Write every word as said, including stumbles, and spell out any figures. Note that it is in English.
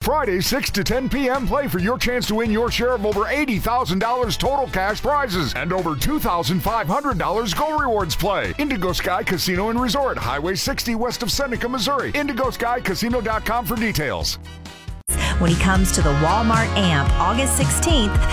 Friday, six to ten p.m., play for your chance to win your share of over eighty thousand dollars total cash prizes and over two thousand five hundred dollars Go Rewards play. Indigo Sky Casino and Resort, Highway sixty west of Seneca, Missouri. indigo sky casino dot com for details. When he comes to the Walmart A M P August sixteenth,